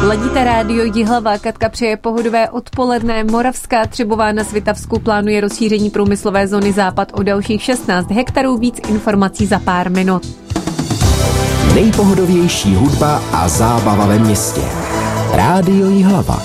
Ladíte rádio Jihlava, Katka přeje pohodové odpoledne. Moravská Třebová na Svitavsku plánuje rozšíření průmyslové zóny Západ o dalších 16 hektarů, víc informací za pár minut. Nejpohodovější hudba a zábava ve městě. Rádio Jihlava.